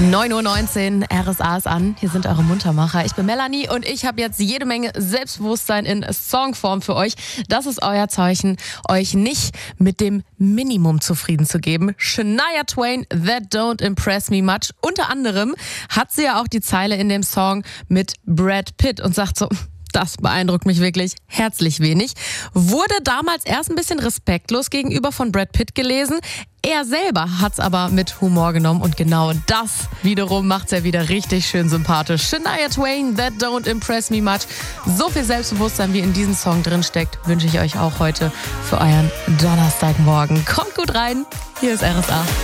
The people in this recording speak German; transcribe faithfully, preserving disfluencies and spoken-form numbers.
neun Uhr neunzehn, R S A ist an. Hier sind eure Muntermacher. Ich bin Melanie und ich habe jetzt jede Menge Selbstbewusstsein in Songform für euch. Das ist euer Zeichen, euch nicht mit dem Minimum zufrieden zu geben. Shania Twain, That Don't Impress Me Much. Unter anderem hat sie ja auch die Zeile in dem Song mit Brad Pitt und sagt so: Das beeindruckt mich wirklich herzlich wenig. Wurde damals erst ein bisschen respektlos gegenüber von Brad Pitt gelesen. Er selber hat's aber mit Humor genommen und genau das wiederum macht's ja wieder richtig schön sympathisch. Shania Twain, That Don't Impress Me Much. So viel Selbstbewusstsein, wie in diesem Song drin steckt, wünsche ich euch auch heute für euren Donnerstagmorgen. Kommt gut rein, hier ist R S A.